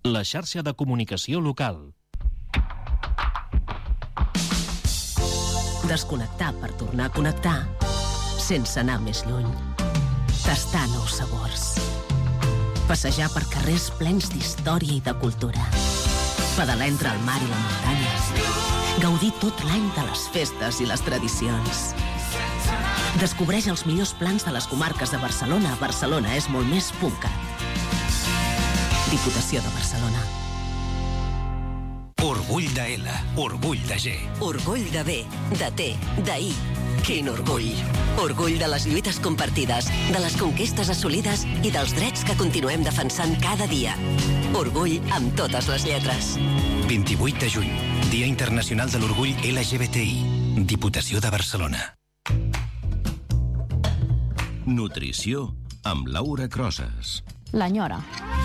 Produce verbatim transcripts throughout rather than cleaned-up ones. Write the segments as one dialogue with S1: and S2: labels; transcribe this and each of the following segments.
S1: La xarxa de comunicació local.
S2: Desconnectar per tornar a connectar sense anar més lluny. Tastar nous sabors. Passejar per carrers plens d'història i de cultura. Pedalar entre el mar i la muntanya. Gaudir tot l'any de les festes i les tradicions. Descobreix els millors plans de les comarques de Barcelona a Barcelona és molt més punt cat. Diputació de Barcelona.
S3: Orgull de L, orgull de G.
S2: Orgull de B, de T, de I. Quin orgull! Orgull de les lluites compartides, de les conquestes assolides i dels drets que continuem defensant cada dia. Orgull amb totes les lletres.
S3: vint-i-vuit de juny, Dia Internacional de l'Orgull L G B T I. Diputació de Barcelona.
S4: Nutrició amb Laura Crosas.
S5: L'enyora.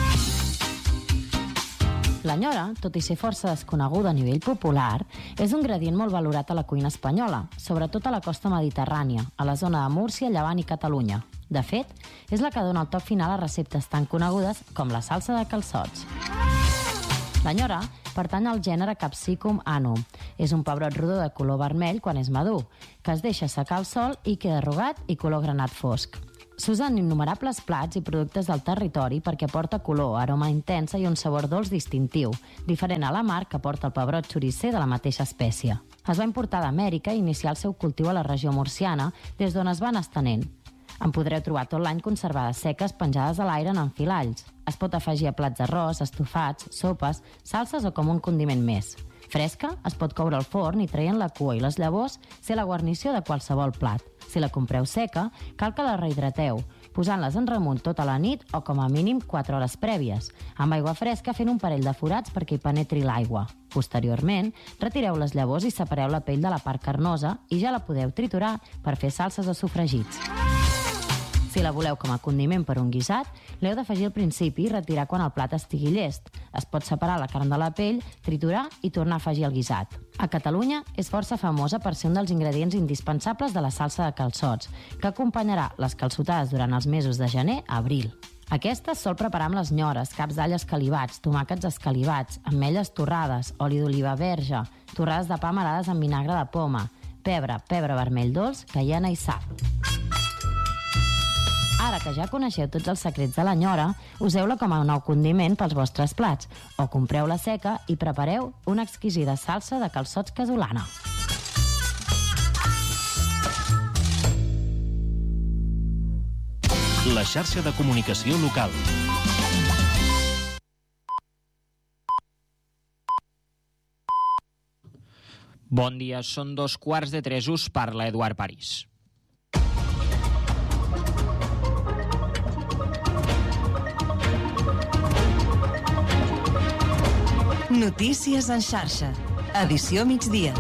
S5: L'enyora, tot i ser força desconeguda a nivell popular, és un ingredient molt valorat a la cuina espanyola, sobretot a la costa mediterrània, a la zona de Múrcia, Llevant i Catalunya. De fet, és la que dona el toc final a receptes tan conegudes com la salsa de calçots. L'enyora pertany al gènere Capsicum annuum. És un pebrot rodó de color vermell quan és madur, que es deixa secar al sol i queda arrugat i color granat fosc. S'usen innumerables plats i productes del territori perquè porta color, aroma intensa i un sabor dolç distintiu, diferent a la mar que porta el pebrot xorisser de la mateixa espècie. Es va importar d'Amèrica i iniciar el seu cultiu a la regió murciana, des d'on es van estenent. En podreu trobar tot l'any conservades seques penjades a l'aire en enfilalls. Es pot afegir a plats d'arròs, estofats, sopes, salses o com un condiment més. Fresca, es pot coure al forn i traient la cua i les llavors ser la guarnició de qualsevol plat. Si la compreu seca, cal que la rehidrateu, posant-les en remunt tota la nit o com a mínim quatre hores prèvies, amb aigua fresca fent un parell de forats perquè hi penetri l'aigua. Posteriorment, retireu les llavors i separeu la pell de la part carnosa i ja la podeu triturar per fer salses o sofregits. Si la voleu com a condiment per un guisat, l'heu d'afegir al principi i retirar quan el plat estigui llest. Es pot separar la carn de la pell, triturar i tornar a afegir al guisat. A Catalunya és força famosa per ser un dels ingredients indispensables de la salsa de calçots, que acompanyarà les calçotades durant els mesos de gener a abril. Aquesta es sol preparar amb les nyores, caps d'all escalivats, tomàquets escalivats, ametlles torrades, oli d'oliva verge, torrades de pa amarades amb vinagre de poma, pebre, pebre vermell dolç, caiena i sal. Ara que ja coneixeu tots els secrets de l'enyora, useu-la com a nou condiment pels vostres plats, o compreu-la seca i prepareu una exquisida salsa de calçots casolana.
S1: La xarxa de comunicació local.
S6: Bon dia, són dos quarts de tres, us parla Eduard París.
S2: Notícies en xarxa. Edició migdia.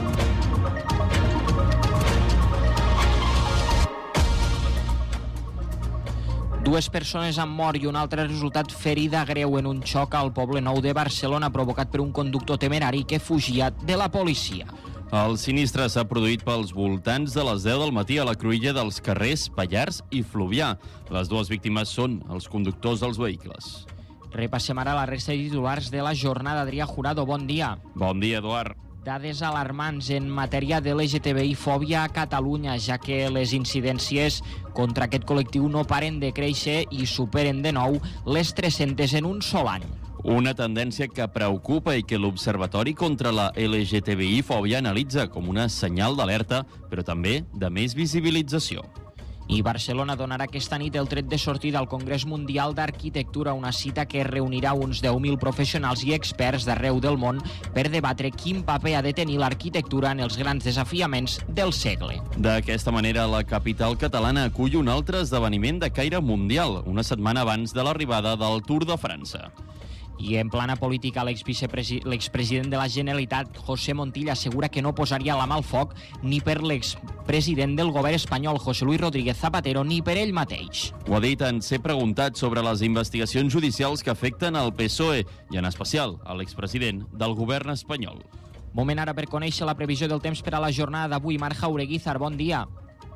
S6: Dues persones han mort i un altre ha resultat ferida greu en un xoc al Poble Nou de Barcelona provocat per un conductor temerari que fugia de la policia.
S7: El sinistre s'ha produït pels voltants de les deu del matí a la cruïlla dels carrers Pallars i Fluvià. Les dues víctimes són els conductors dels vehicles.
S6: Repassem ara la resta de titulars de la jornada. Adrià Jurado, bon dia.
S7: Bon dia, Eduard.
S6: Dades alarmants en matèria de L G T B I fòbia a Catalunya, ja que les incidències contra aquest col·lectiu no paren de créixer i superen de nou les tres-centes en un sol any.
S7: Una tendència que preocupa i que l'Observatori contra la L G T B I fòbia analitza com una senyal d'alerta, però també de més visibilització.
S6: I Barcelona donarà aquesta nit el tret de sortida al Congrés Mundial d'Arquitectura, una cita que reunirà uns deu mil professionals i experts d'arreu del món per debatre quin paper ha de tenir l'arquitectura en els grans desafiaments del segle.
S7: D'aquesta manera, la capital catalana acull un altre esdeveniment de caire mundial, una setmana abans de l'arribada del Tour de França.
S6: I en plana política, l'expresident de la Generalitat, José Montilla, assegura que no posaria la mà al foc ni per l'expresident del govern espanyol, José Luis Rodríguez Zapatero, ni per ell mateix.
S7: Ho ha dit en ser preguntat sobre les investigacions judicials que afecten al P S O E i, en especial, a l'expresident del govern espanyol.
S6: Moment ara per conèixer la previsió del temps per a la jornada d'avui. Marc Jaureguizar, bon dia.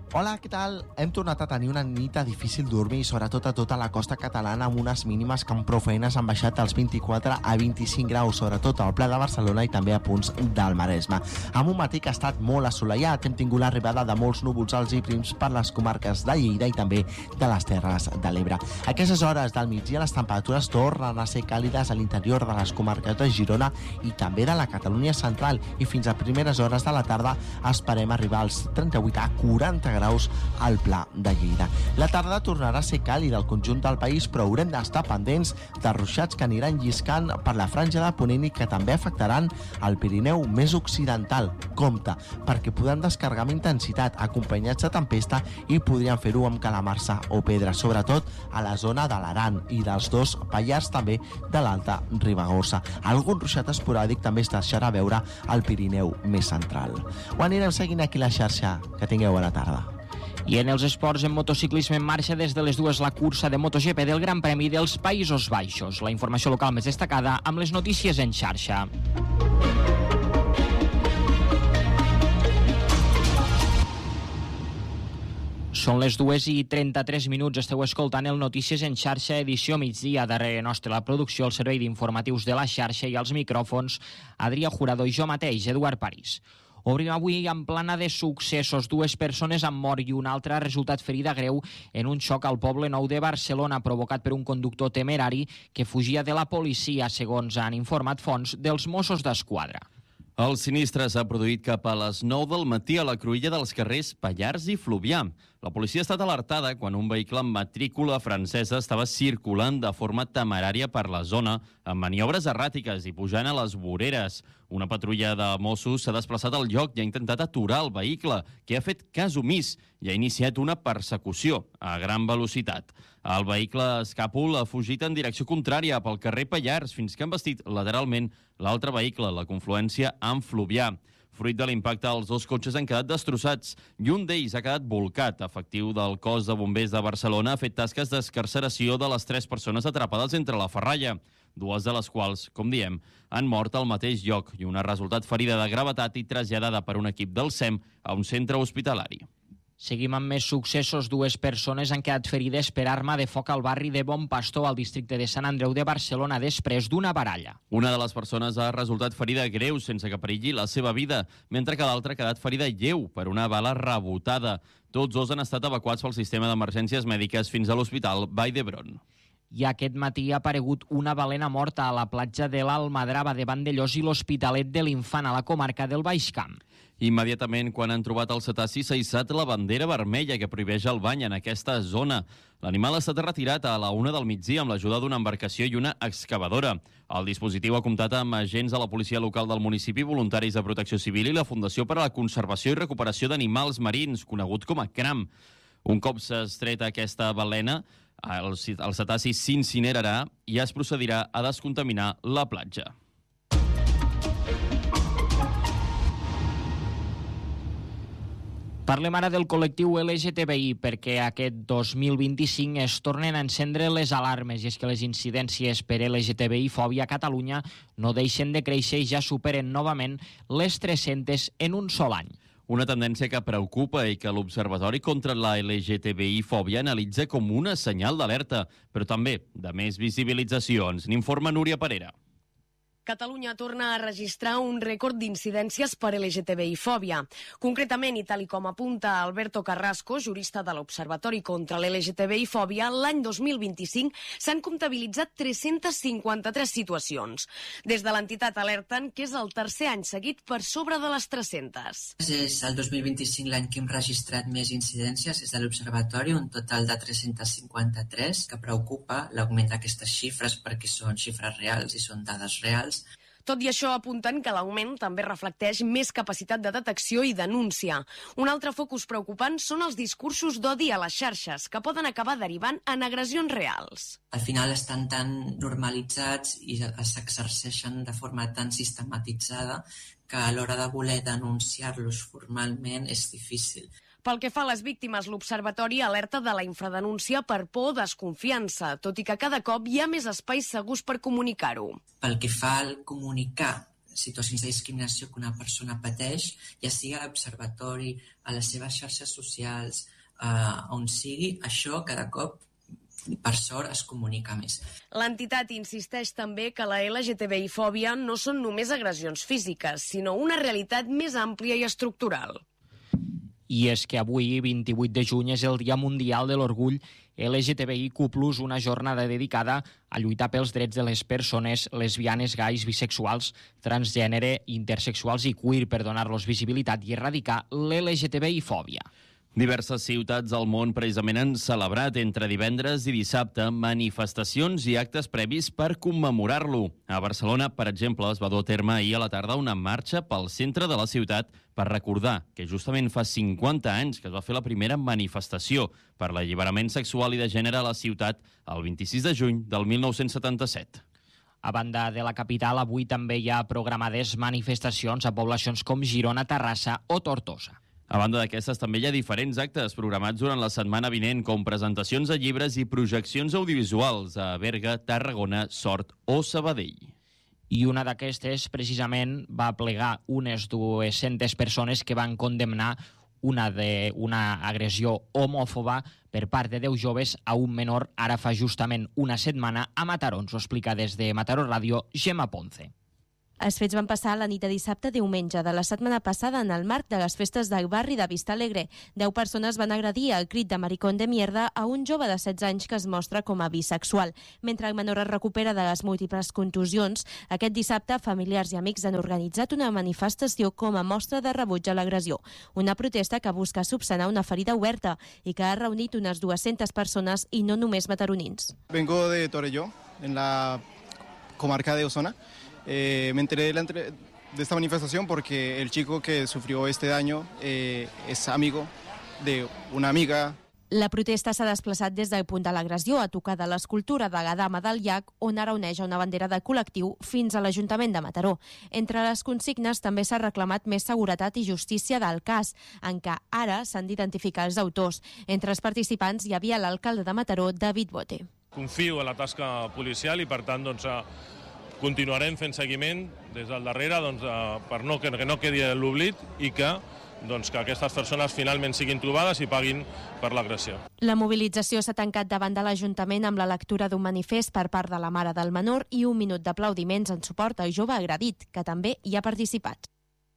S8: Hola, què tal? Hem tornat a tenir una nit de difícil dormir, sobretot a tota la costa catalana, amb unes mínimes que amb prou feines han baixat dels vint-i-quatre a vint-i-cinc graus, sobretot al Pla de Barcelona i també a punts del Maresme. Amb un matí que ha estat molt assolellat, hem tingut l'arribada de molts núvols alts i prims per les comarques de Lleida i també de les Terres de l'Ebre. A aquestes hores del migdia les temperatures tornen a ser càlides a l'interior de les comarques de Girona i també de la Catalunya central, i fins a primeres hores de la tarda esperem arribar als trenta-vuit a quaranta graus al Pla de Lleida. La tarda tornarà a ser càlida al conjunt del país, però haurem d'estar pendents de ruixats que aniran lliscant per la franja de Ponent i que també afectaran el Pirineu més occidental. Compte, perquè poden descarregar amb intensitat, acompanyats de tempesta, i podrien fer-ho amb calamarsa o pedra, sobretot a la zona de l'Aran i dels dos Pallars, també de l'Alta Ribagorça. Algun ruixat esporàdic també es deixarà veure al Pirineu més central. Ho anirem seguint aquí a la xarxa. Que tingueu bona tarda.
S6: I en els esports, en motociclisme, en marxa des de les dues la cursa de MotoGP del Gran Premi dels Països Baixos. La informació local més destacada amb les notícies en xarxa. Són les dues i trenta-tres minuts. Esteu escoltant el Notícies en xarxa, edició migdia. Darrere nostre la producció, el servei d'informatius de la xarxa i els micròfons, Adrià Jurado i jo mateix, Eduard París. Obrim avui en plana de successos. Dues persones han mort i una altra ha resultat ferida greu en un xoc al Poble Nou de Barcelona provocat per un conductor temerari que fugia de la policia, segons han informat fonts dels Mossos d'Esquadra.
S7: El sinistre s'ha produït cap a les nou del matí a la cruïlla dels carrers Pallars i Fluvià. La policia ha estat alertada quan un vehicle amb matrícula francesa estava circulant de forma temerària per la zona, amb maniobres erràtiques i pujant a les voreres. Una patrulla de Mossos s'ha desplaçat al lloc i ha intentat aturar el vehicle, que ha fet cas omís i ha iniciat una persecució a gran velocitat. El vehicle escàpol ha fugit en direcció contrària pel carrer Pallars fins que han vestit lateralment l'altre vehicle, la confluència amb Fluvià. Fruit de l'impacte, els dos cotxes han quedat destrossats i un d'ells ha quedat bolcat. Efectiu del cos de bombers de Barcelona ha fet tasques d'excarceració de les tres persones atrapades entre la ferralla, dues de les quals, com diem, han mort al mateix lloc i una ha resultat ferida de gravetat i traslladada per un equip del S E M a un centre hospitalari.
S6: Seguim amb més successos. Dues persones han quedat ferides per arma de foc al barri de Bon Pastor, al districte de Sant Andreu de Barcelona, després d'una baralla.
S7: Una de les persones ha resultat ferida greu sense que perilli la seva vida, mentre que l'altra ha quedat ferida lleu per una bala rebotada. Tots dos han estat evacuats pel sistema d'emergències mèdiques fins a l'Hospital Vall d'Hebron.
S6: I aquest matí ha aparegut una balena morta a la platja de l'Almadrava de Vandellós i l'Hospitalet de l'Infant, a la comarca del Baix Camp.
S7: Immediatament, quan han trobat el cetaci, s'ha hissat la bandera vermella que prohibeix el bany en aquesta zona. L'animal ha estat retirat a la una del migdia amb l'ajuda d'una embarcació i una excavadora. El dispositiu ha comptat amb agents de la policia local del municipi, voluntaris de Protecció Civil i la Fundació per a la Conservació i Recuperació d'Animals Marins, conegut com a CRAM. Un cop s'ha extret aquesta balena, el, el cetaci s'incinerarà i es procedirà a descontaminar la platja.
S6: Parlem ara del col·lectiu L G T B I perquè aquest dos mil vint-i-cinc es tornen a encendre les alarmes, i és que les incidències per L G T B I fòbia a Catalunya no deixen de créixer i ja superen novament les tres-centes en un sol any.
S7: Una tendència que preocupa i que l'Observatori contra la L G T B I fòbia analitza com una senyal d'alerta, però també de més visibilització. Ens n'informa Núria Parera.
S9: Catalunya torna a registrar un rècord d'incidències per L G T B I fòbia. Concretament, i tal com apunta Alberto Carrasco, jurista de l'Observatori contra l'L G T B I fòbia, l'any dos mil vint-i-cinc s'han comptabilitzat tres-centes cinquanta-tres situacions. Des de l'entitat alerten que és el tercer any seguit per sobre de les tres-centes.
S10: És el dos mil vint-i-cinc l'any que hem registrat més incidències des de l'Observatori, un total de tres-centes cinquanta-tres, que preocupa l'augment d'aquestes xifres perquè són xifres reals i són dades reals.
S9: Tot i això, apunten que l'augment també reflecteix més capacitat de detecció i denúncia. Un altre focus preocupant són els discursos d'odi a les xarxes, que poden acabar derivant en agressions reals.
S10: Al final estan tan normalitzats i s'exerceixen de forma tan sistematitzada que a l'hora de voler denunciar-los formalment és difícil.
S9: Pel que fa a les víctimes, l'Observatori alerta de la infradenúncia per por o desconfiança, tot i que cada cop hi ha més espais segurs per comunicar-ho.
S10: Pel que fa al comunicar situacions de discriminació que una persona pateix, ja sigui a l'observatori, a les seves xarxes socials, uh, on sigui, això cada cop, per sort, es comunica més.
S9: L'entitat insisteix també que la L G T B I-fòbia no són només agressions físiques, sinó una realitat més àmplia i estructural.
S6: I és que avui, vint-i-vuit de juny, és el Dia Mundial de l'Orgull L G T B I Q plus, una jornada dedicada a lluitar pels drets de les persones lesbianes, gais, bisexuals, transgènere, intersexuals i queer per donar-los visibilitat i erradicar l'L G T B I-fòbia.
S7: Diverses ciutats del món precisament han celebrat entre divendres i dissabte manifestacions i actes previs per commemorar-lo. A Barcelona, per exemple, es va dur a terme ahir a la tarda una marxa pel centre de la ciutat per recordar que justament fa cinquanta anys que es va fer la primera manifestació per l'alliberament sexual i de gènere a la ciutat el vint-i-sis de juny del mil nou-cents setanta-set.
S6: A banda de la capital, avui també hi ha programades manifestacions a poblacions com Girona, Terrassa o Tortosa.
S7: A banda d'aquestes, també hi ha diferents actes programats durant la setmana vinent, com presentacions de llibres i projeccions audiovisuals a Berga, Tarragona, Sort o Sabadell.
S6: I una d'aquestes, precisament, va plegar unes dues-centes persones que van condemnar una, de, una agressió homòfoba per part de deu joves a un menor ara fa justament una setmana a Mataró. Ens ho explica des de Mataró Ràdio, Gemma Ponce.
S11: Els fets van passar la nit de dissabte a diumenge de la setmana passada en el marc de les festes del barri de Vista Alegre. Deu persones van agredir al crit de maricón de mierda a un jove de setze anys que es mostra com a bisexual. Mentre el menor es recupera de les múltiples contusions, aquest dissabte familiars i amics han organitzat una manifestació com a mostra de rebuig a l'agressió. Una protesta que busca subsanar una ferida oberta i que ha reunit unes dues-centes persones i no només mataronins.
S12: Vengo de Torelló, en la comarca de Osona. Eh, me enteré de, la entre... de esta manifestación porque el chico que sufrió este daño eh, es amigo de una amiga.
S11: La protesta s'ha desplaçat des del punt de l'agressió a tocar de l'escultura de la Dama del Llac, on ara oneja una bandera de col·lectiu, fins a l'Ajuntament de Mataró. Entre les consignes també s'ha reclamat més seguretat i justícia del cas, en què ara s'han d'identificar els autors. Entre els participants hi havia l'alcalde de Mataró, David Bote.
S13: Confio en la tasca policial i, per tant, doncs, continuarem fent seguiment des del darrere doncs, per no, que no quedi l'oblit i que, doncs, que aquestes persones finalment siguin trobades i paguin per l'agressió.
S11: La mobilització s'ha tancat davant de l'Ajuntament amb la lectura d'un manifest per part de la mare del menor i un minut d'aplaudiments en suport al jove agredit, que també hi ha participat.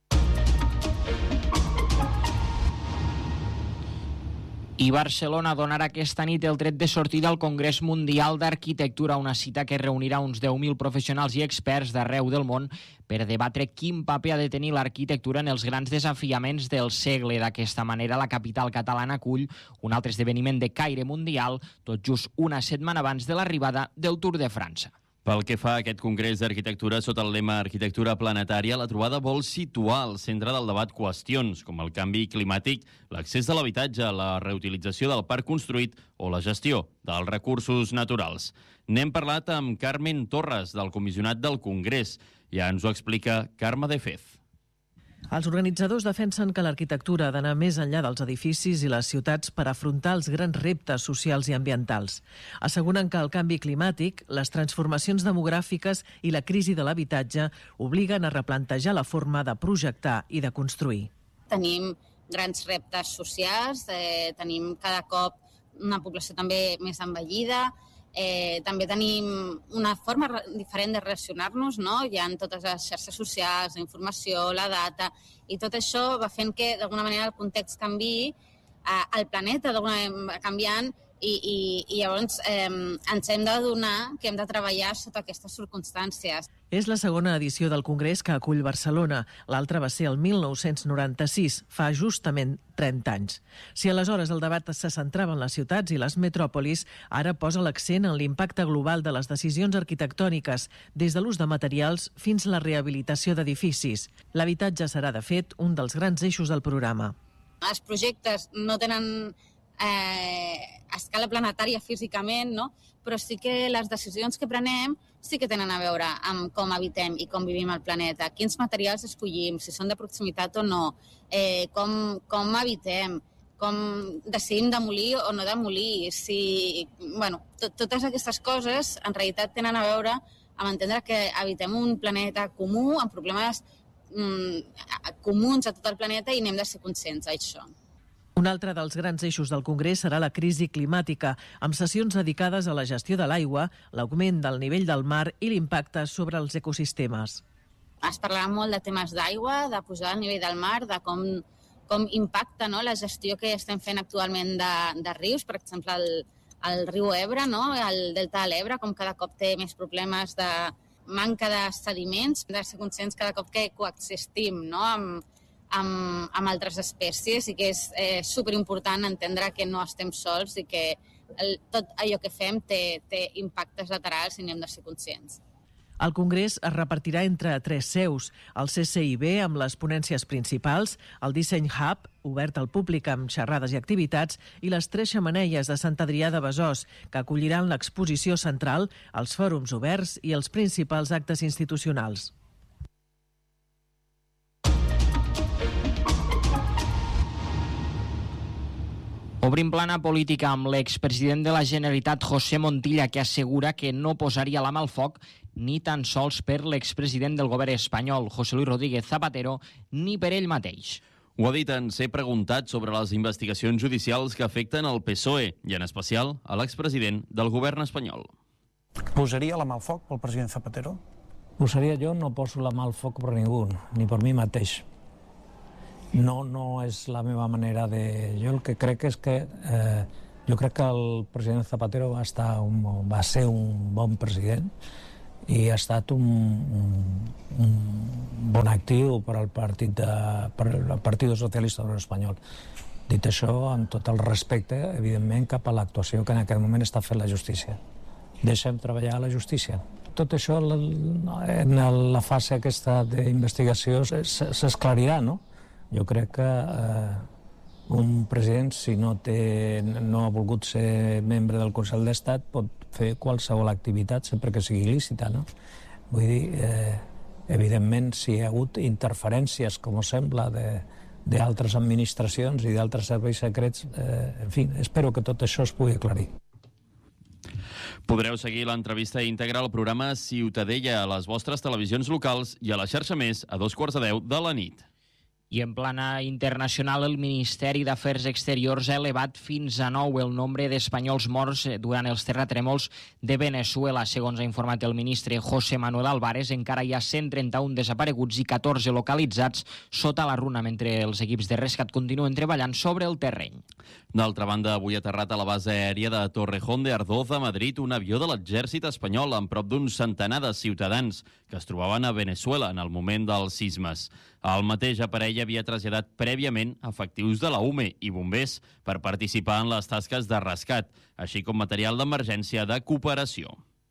S6: I Barcelona donarà aquesta nit el tret de sortida al Congrés Mundial d'Arquitectura, una cita que reunirà uns deu mil professionals i experts d'arreu del món per debatre quin paper ha de tenir l'arquitectura en els grans desafiaments del segle. D'aquesta manera, la capital catalana acull un altre esdeveniment de caire mundial, tot just una setmana abans de l'arribada del Tour de França.
S7: Pel que fa a aquest Congrés d'Arquitectura, sota el lema Arquitectura Planetària, la trobada vol situar al centre del debat qüestions com el canvi climàtic, l'accés a l'habitatge, la reutilització del parc construït o la gestió dels recursos naturals. N'hem parlat amb Carmen Torres, del comissionat del Congrés. Ja ens ho explica Carme de Fez.
S14: Els organitzadors defensen que l'arquitectura ha d'anar més enllà dels edificis i les ciutats per afrontar els grans reptes socials i ambientals. Asseguren que el canvi climàtic, les transformacions demogràfiques i la crisi de l'habitatge obliguen a replantejar la forma de projectar i de construir.
S15: Tenim grans reptes socials, eh, tenim cada cop una població també més envellida, Eh, també tenim una forma diferent de relacionar-nos, no? Hi ha totes les xarxes socials, la informació, la data, i tot això va fent que d'alguna manera el context canviï, eh, el planeta d'alguna manera canviant, i, i, i llavors eh, ens hem d'adonar que hem de treballar sota aquestes circumstàncies.
S14: És la segona edició del Congrés que acull Barcelona. L'altra va ser el mil nou-cents noranta-sis, fa justament trenta anys. Si aleshores el debat se centrava en les ciutats i les metròpolis, ara posa l'accent en l'impacte global de les decisions arquitectòniques, des de l'ús de materials fins a la rehabilitació d'edificis. L'habitatge serà, de fet, un dels grans eixos del programa.
S15: Els projectes no tenen eh, a escala planetària físicament, no? Però sí que les decisions que prenem sí que tenen a veure amb com habitem i com vivim al planeta, quins materials escollim, si són de proximitat o no, eh, com, com habitem, com decidim demolir o no demolir, si, bueno, tot, totes aquestes coses en realitat tenen a veure amb entendre que habitem un planeta comú, amb problemes mm, comuns a tot el planeta i n'hem de ser conscients d'això.
S14: Un altre dels grans eixos del Congrés serà la crisi climàtica, amb sessions dedicades a la gestió de l'aigua, l'augment del nivell del mar i l'impacte sobre els ecosistemes.
S15: Es parlarà molt de temes d'aigua, de posar el nivell del mar, de com, com impacta, no?, la gestió que estem fent actualment de, de rius, per exemple, el, el riu Ebre, no?, el delta de l'Ebre, com cada cop té més problemes de manca de sediments, de ser conscients cada cop que coexistim, no?, amb, amb, amb altres espècies, i que és eh, superimportant entendre que no estem sols i que el, tot allò que fem té, té impactes laterals i n'hem de ser conscients.
S14: El Congrés es repartirà entre tres seus, el C C I B amb les ponències principals, el Disseny Hub, obert al públic amb xerrades i activitats, i les tres xemeneies de Sant Adrià de Besòs, que acolliran l'exposició central, els fòrums oberts i els principals actes institucionals.
S6: Obrim plana política amb l'expresident de la Generalitat, José Montilla, que assegura que no posaria la mà al foc ni tan sols per l'expresident del govern espanyol, José Luis Rodríguez Zapatero, ni per ell mateix.
S7: Ho ha dit en ser preguntat sobre les investigacions judicials que afecten el P S O E i, en especial, a l'expresident del govern espanyol.
S16: Posaria la mà al foc pel president Zapatero?
S17: Posaria jo, no poso la mà al foc per ningú, ni per mi mateix. No, no és la meva manera de... Jo el que crec és que... Eh, jo crec que el president Zapatero va, estar un, va ser un bon president i ha estat un, un, un bon actiu per al Partit, de, per al Partit Socialista Obrer Espanyol. Dit això, amb tot el respecte, evidentment, cap a l'actuació que en aquest moment està fent la justícia. Deixem treballar a la justícia. Tot això, en la fase aquesta d'investigació, s'esclarirà, no? Jo crec que eh, un president, si no, té, no ha volgut ser membre del Consell d'Estat, pot fer qualsevol activitat sempre que sigui lícita, no? Vull dir, eh, evidentment, si hi ha hagut interferències, com sembla, d'altres administracions i d'altres serveis secrets, eh, en fi, espero que tot això es pugui aclarir.
S7: Podreu seguir l'entrevista íntegra al programa Ciutadella a les vostres televisions locals i a la xarxa Més a dos quarts de deu de la nit.
S6: I en plana internacional, el Ministeri d'Afers Exteriors ha elevat fins a nou el nombre d'espanyols morts durant els terratrèmols de Venezuela. Segons ha informat el ministre José Manuel Álvarez, encara hi ha cent trenta-un desapareguts i catorze localitzats sota la runa, mentre els equips de rescat continuen treballant sobre el terreny.
S7: D'altra banda, avui ha aterrat a la base aèria de Torrejón de Ardoz, a Madrid, un avió de l'exèrcit espanyol amb prop d'un centenar de ciutadans que es trobaven a Venezuela en el moment dels sismes. El mateix aparell havia traslladat prèviament efectius de la U M E i bombers per participar en les tasques de rescat, així com material d'emergència de cooperació.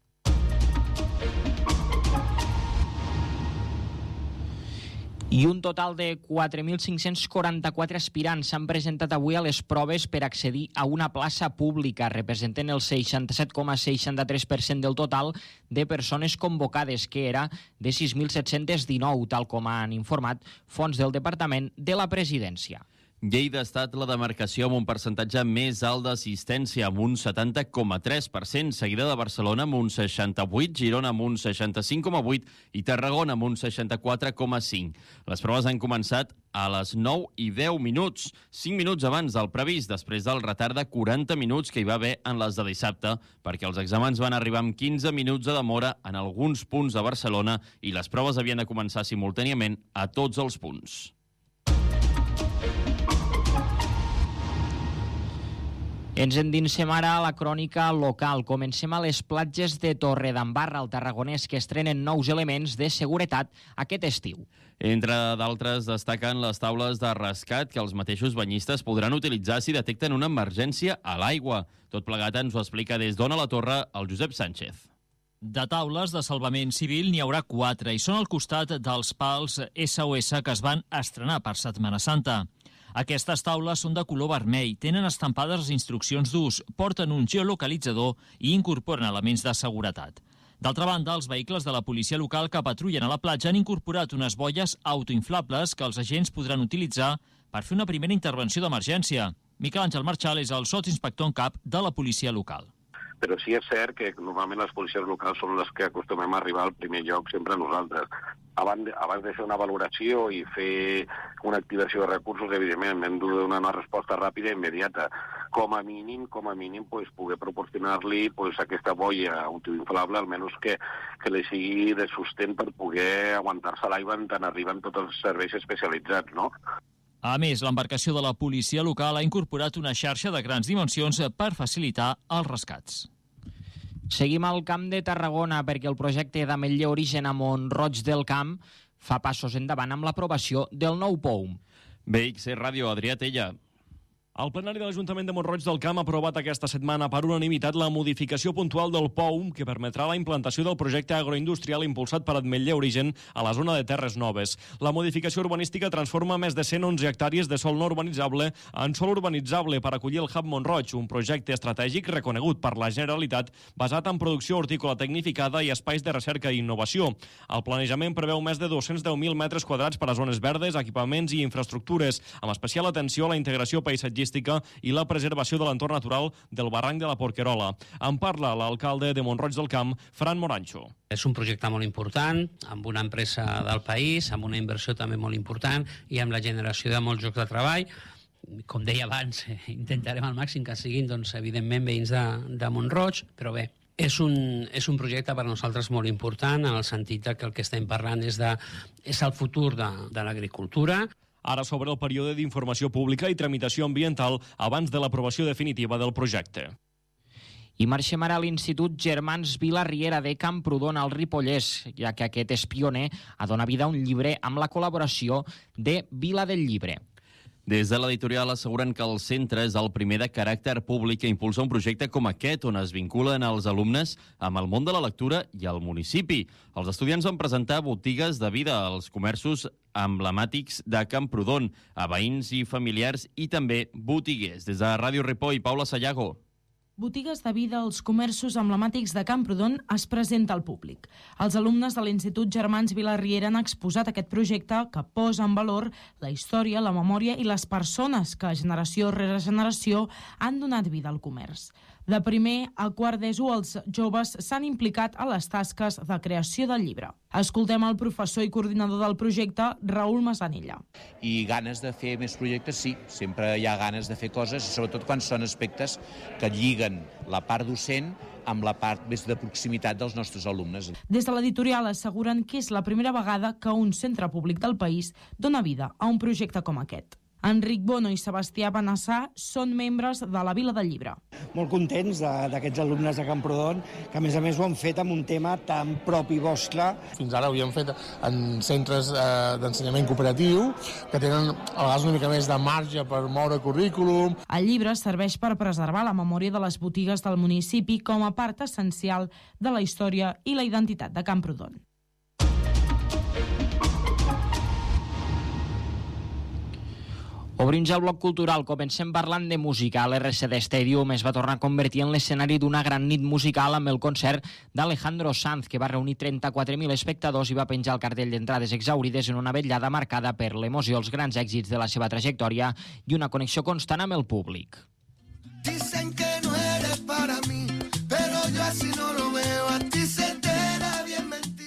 S6: I un total de quatre mil cinc-cents quaranta-quatre aspirants s'han presentat avui a les proves per accedir a una plaça pública. Representen el seixanta-set coma seixanta-tres per cent del total de persones convocades, que era de sis mil set-cents dinou, tal com han informat fonts del Departament de la Presidència.
S7: Lleida ha estat la demarcació amb un percentatge més alt d'assistència, amb un setanta coma tres per cent, seguida de Barcelona amb un seixanta-vuit, Girona amb un seixanta-cinc coma vuit i Tarragona amb un seixanta-quatre coma cinc. Les proves han començat a les nou i deu minuts, cinc minuts abans del previst, després del retard de quaranta minuts que hi va haver en les de dissabte, perquè els exàmens van arribar amb quinze minuts de demora en alguns punts de Barcelona i les proves havien de començar simultàniament a tots els punts.
S6: Ens endinsem ara a la crònica local. Comencem a les platges de Torredembarra, al Tarragonès, que estrenen nous elements de seguretat aquest estiu.
S7: Entre d'altres, destaquen les taules de rescat que els mateixos banyistes podran utilitzar si detecten una emergència a l'aigua. Tot plegat ens ho explica des d'Ona la Torre el Josep Sánchez.
S18: De taules de salvament civil n'hi haurà quatre i són al costat dels pals S O S que es van estrenar per Setmana Santa. Aquestes taules són de color vermell, tenen estampades les instruccions d'ús, porten un geolocalitzador i incorporen elements de seguretat. D'altra banda, els vehicles de la policia local que patrullen a la platja han incorporat unes boies autoinflables que els agents podran utilitzar per fer una primera intervenció d'emergència. Miquel Àngel Marchal és el sotsinspector en cap de la policia local.
S19: Però sí és cert que normalment les policies locals són les que acostumem a arribar al primer lloc sempre nosaltres. Abans de, abans de fer una valoració i fer una activació de recursos, evidentment, hem de donar una resposta ràpida i immediata. Com a mínim, com a mínim, pues, poder proporcionar-li pues, aquesta boia autoinflable, almenys que, que li sigui de sostén per poder aguantar-se l'aigua en tant arriben tots els serveis especialitzats, no?
S18: A més, l'embarcació de la policia local ha incorporat una xarxa de grans dimensions per facilitar els rescats.
S6: Seguim al Camp de Tarragona perquè el projecte d'Ametller Origen a Mont-roig del Camp fa passos endavant amb l'aprovació del nou P O U M.
S7: B X C Ràdio, Adrià Tella.
S20: El plenari de l'Ajuntament de Mont-roig del Camp ha aprovat aquesta setmana per unanimitat la modificació puntual del P O U M que permetrà la implantació del projecte agroindustrial impulsat per Ametller Origen a la zona de Terres Noves. La modificació urbanística transforma més de cent onze hectàrees de sòl no urbanitzable en sòl urbanitzable per acollir el Hub Mont-roig, un projecte estratègic reconegut per la Generalitat basat en producció hortícola tecnificada i espais de recerca i innovació. El planejament preveu més de dos-cents deu mil metres quadrats per a zones verdes, equipaments i infraestructures, amb especial atenció a la integració paisatgística i la preservació de l'entorn natural del barranc de la Porquerola. En parla l'alcalde de Mont-roig del Camp, Fran Morancho.
S21: És un projecte molt important, amb una empresa del país, amb una inversió també molt important i amb la generació de molts llocs de treball. Com deia abans, intentarem al màxim que siguin, doncs, evidentment, veïns de, de Mont-roig, però bé, és un, és un projecte per a nosaltres molt important, en el sentit que el que estem parlant és, de, és el futur de, de l'agricultura.
S20: Ara s'obre el període d'informació pública i tramitació ambiental abans de l'aprovació definitiva del projecte.
S6: I marxem ara a l'Institut Germans Vila-riera de Camprodon al Ripollès, ja que aquest és pioner a donar vida a un llibre amb la col·laboració de Vila del Llibre.
S7: Des de l'editorial asseguren que el centre és el primer de caràcter públic que impulsa un projecte com aquest, on es vinculen els alumnes amb el món de la lectura i el municipi. Els estudiants van presentar botigues de vida als comerços emblemàtics de Camprodon, a veïns i familiars i també botiguers. Des de Ràdio Ripoll, Paula Sayago.
S22: Botigues de vida als comerços emblemàtics de Camprodon es presenta al públic. Els alumnes de l'Institut Germans Vila-riera han exposat aquest projecte que posa en valor la història, la memòria i les persones que generació rere generació han donat vida al comerç. De primer a quart d'ESO, els joves s'han implicat a les tasques de creació del llibre. Escoltem el professor i coordinador del projecte, Raül Masanilla.
S23: I ganes de fer més projectes, sí. Sempre hi ha ganes de fer coses, sobretot quan són aspectes que lliguen la part docent amb la part més de proximitat dels nostres alumnes.
S22: Des de l'editorial asseguren que és la primera vegada que un centre públic del país dona vida a un projecte com aquest. Enric Bono i Sebastià Benassà són membres de la Vila del Llibre.
S24: Molt contents d'aquests alumnes de Camprodon, que a més a més ho han fet amb un tema tan propi vostre.
S25: Fins ara ho havíem fet en centres eh, d'ensenyament cooperatiu, que tenen a vegades una mica més de marge per moure currículum.
S22: El llibre serveix per preservar la memòria de les botigues del municipi com a part essencial de la història i la identitat de Camprodon.
S6: Obrim ja el bloc cultural. Comencem parlant de música. L'R C D Stadium es va tornar a convertir en l'escenari d'una gran nit musical amb el concert d'Alejandro Sanz, que va reunir trenta-quatre mil espectadors i va penjar el cartell d'entrades exaurides en una vetllada marcada per l'emoció, els grans èxits de la seva trajectòria i una connexió constant amb el públic.
S26: Dicen que no eres para mí, pero yo así no lo veo, a ti se te da bien mentir.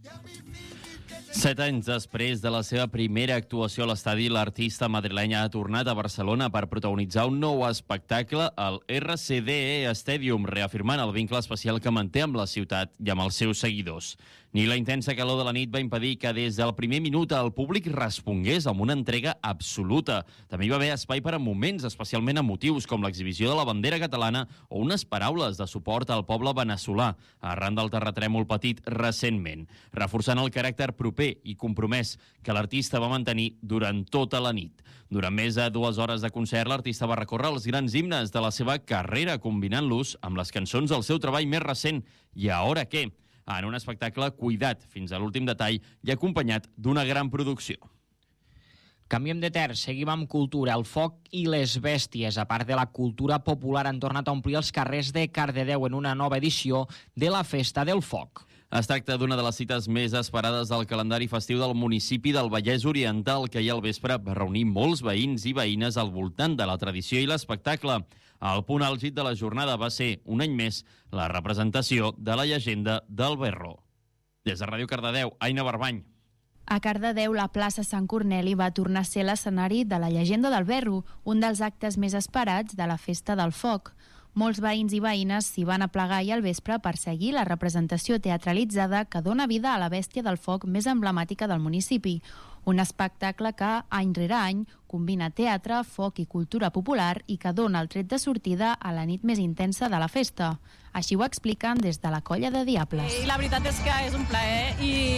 S7: Set anys després de la seva primera actuació a l'estadi, l'artista madrileny ha tornat a Barcelona per protagonitzar un nou espectacle al R C D E Stadium, reafirmant el vincle especial que manté amb la ciutat i amb els seus seguidors. Ni la intensa calor de la nit va impedir que des del primer minut el públic respongués amb una entrega absoluta. També hi va haver espai per a moments especialment emotius, com l'exhibició de la bandera catalana o unes paraules de suport al poble veneçolà, arran del terratrèmol patit recentment, reforçant el caràcter proper i compromès que l'artista va mantenir durant tota la nit. Durant més de dues hores de concert, l'artista va recórrer els grans himnes de la seva carrera, combinant-los amb les cançons del seu treball més recent, I Ahora Què?, en un espectacle cuidat fins a l'últim detall i acompanyat d'una gran producció.
S6: Canviem de terç, seguim amb cultura. El foc i les bèsties, a part de la cultura popular, han tornat a omplir els carrers de Cardedeu en una nova edició de la Festa del Foc.
S7: Es tracta d'una de les cites més esperades del calendari festiu del municipi del Vallès Oriental, que ahir al vespre va reunir molts veïns i veïnes al voltant de la tradició i l'espectacle. El punt àlgid de la jornada va ser, un any més, la representació de la llegenda del Berro. Des de Ràdio Cardedeu, Aina Barbany.
S1: A Cardedeu, la plaça Sant Corneli va tornar a ser l'escenari de la llegenda del Berro, un dels actes més esperats de la Festa del Foc. Molts veïns i veïnes s'hi van aplegar ahir al vespre per seguir la representació teatralitzada que dona vida a la bèstia del foc més emblemàtica del municipi. Un espectacle que, any rere any, combina teatre, foc i cultura popular i que dona el tret de sortida a la nit més intensa de la festa. Així ho expliquen des de la Colla de Diables.
S2: I la veritat és que és un plaer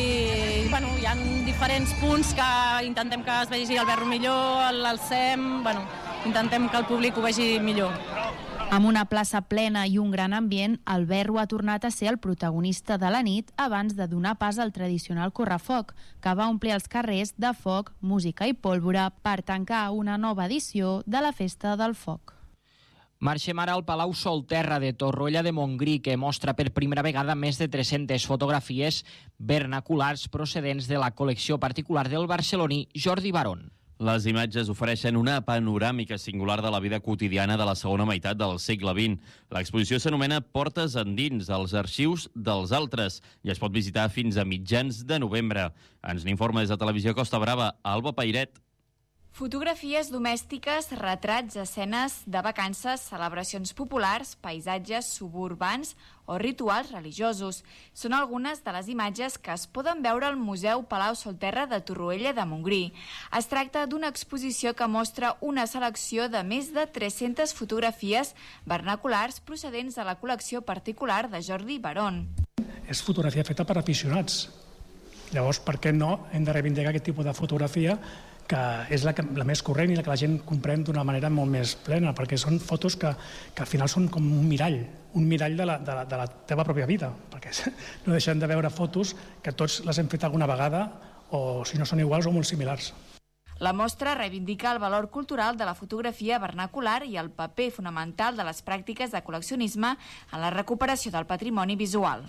S2: i bueno, hi ha diferents punts que intentem que es vegi el Berro millor, l'alcem, bueno, intentem que el públic ho vegi millor.
S1: Amb una plaça plena i un gran ambient, el Berro ha tornat a ser el protagonista de la nit abans de donar pas al tradicional correfoc, que va omplir els carrers de foc, música i pólvora per tancar una nova edició de la Festa del Foc.
S6: Marxem ara al Palau Solterra de Torroella de Montgrí, que mostra per primera vegada més de tres-centes fotografies vernaculars procedents de la col·lecció particular del barceloní Jordi Barón.
S7: Les imatges ofereixen una panoràmica singular de la vida quotidiana de la segona meitat del segle vint. L'exposició s'anomena Portes endins, els arxius dels altres, i es pot visitar fins a mitjans de novembre. Ens n'informa des de Televisió Costa Brava, Alba Pairet.
S3: Fotografies domèstiques, retrats, escenes de vacances, celebracions populars, paisatges suburbans o rituals religiosos. Són algunes de les imatges que es poden veure al Museu Palau Solterra de Torroella de Montgrí. Es tracta d'una exposició que mostra una selecció de més de tres-centes fotografies vernaculars procedents de la col·lecció particular de Jordi Barón.
S4: És fotografia feta per aficionats. Llavors, per què no hem de reivindicar aquest tipus de fotografia que és la, que, la més corrent i la que la gent comprèn d'una manera molt més plena, perquè són fotos que, que al final són com un mirall, un mirall de la, de, la, de la teva pròpia vida, perquè no deixem de veure fotos que tots les hem fet alguna vegada o si no són iguals o molt similars.
S3: La mostra reivindica el valor cultural de la fotografia vernacular i el paper fonamental de les pràctiques de col·leccionisme en la recuperació del patrimoni visual.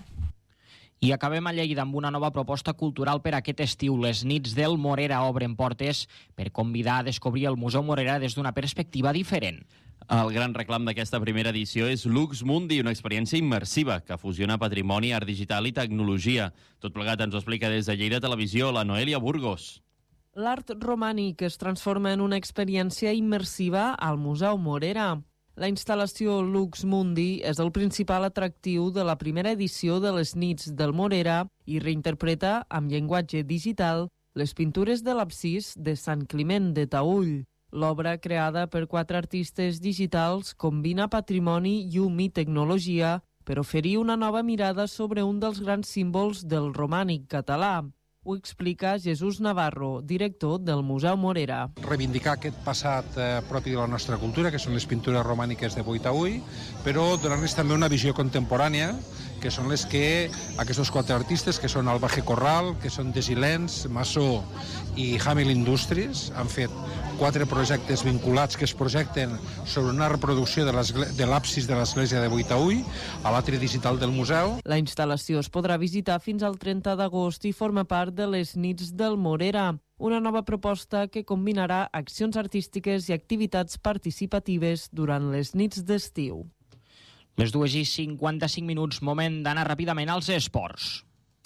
S6: I acabem a Lleida amb una nova proposta cultural per aquest estiu. Les nits del Morera obren portes per convidar a descobrir el Museu Morera des d'una perspectiva diferent.
S7: El gran reclam d'aquesta primera edició és Lux Mundi, una experiència immersiva que fusiona patrimoni, art digital i tecnologia. Tot plegat ens ho explica des de Lleida Televisió la Noelia Burgos.
S5: L'art romànic es transforma en una experiència immersiva al Museu Morera. La instal·lació Lux Mundi és el principal atractiu de la primera edició de les nits del Morera i reinterpreta amb llenguatge digital les pintures de l'absis de Sant Climent de Taüll. L'obra, creada per quatre artistes digitals, combina patrimoni, llum i tecnologia per oferir una nova mirada sobre un dels grans símbols del romànic català. Ho explica Jesús Navarro, director del Museu Morera.
S8: Reivindicar aquest passat eh, propi de la nostra cultura, que són les pintures romàniques de Boi Taüll, però donar-les també una visió contemporània, que són les que aquests quatre artistes, que són Alba G. Corral, que són Desilens, Massó i Hamil Industries, han fet quatre projectes vinculats que es projecten sobre una reproducció de l'absis de l'església de Boi Taüll a l'atri digital del museu.
S5: La instal·lació es podrà visitar fins al trenta d'agost i forma part de les nits del Morera, una nova proposta que combinarà accions artístiques i activitats participatives durant les nits d'estiu.
S6: Les dues i cinquanta-cinc minuts, moment d'anar ràpidament als esports.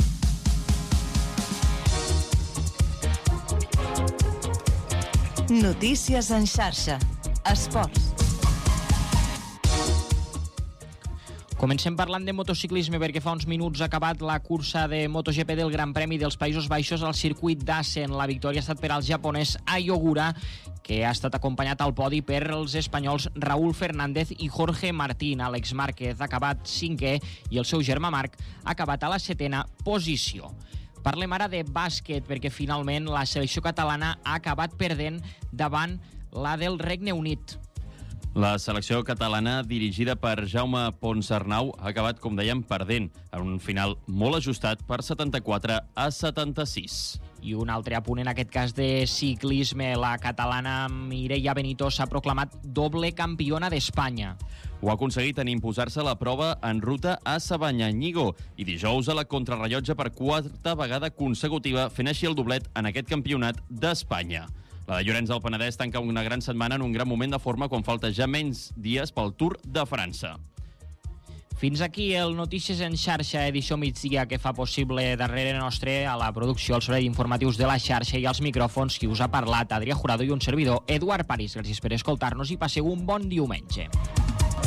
S27: Notícies en xarxa. Esports.
S6: Comencem parlant de motociclisme perquè fa uns minuts ha acabat la cursa de MotoGP del Gran Premi dels Països Baixos al circuit d'Assen. La victòria ha estat per al japonès Ayogura, que ha estat acompanyat al podi per els espanyols Raúl Fernández i Jorge Martín. Àlex Márquez ha acabat cinquè i el seu germà Marc ha acabat a la setena posició. Parlem ara de bàsquet, perquè finalment la selecció catalana ha acabat perdent davant la del Regne Unit.
S7: La selecció catalana, dirigida per Jaume Ponsarnau, ha acabat, com dèiem, perdent, en un final molt ajustat per setanta-quatre a setanta-sis.
S6: I un altre apunt, en aquest cas de ciclisme, la catalana Mireia Benito s'ha proclamat doble campiona d'Espanya.
S7: Ho ha aconseguit en imposar-se la prova en ruta a Sabanyanyigo i dijous a la contrarrellotge per quarta vegada consecutiva, fent així el doblet en aquest campionat d'Espanya. La de Llorenç del Penedès tanca una gran setmana en un gran moment de forma quan falta ja menys dies pel Tour de França.
S6: Fins aquí el Notícies en xarxa, edició migdia, que fa possible darrere nostre a la producció, el servei d'informatius de la xarxa i als micròfons qui us ha parlat, Adrià Jurado i un servidor, Eduard París. Gràcies per escoltar-nos i passeu un bon diumenge.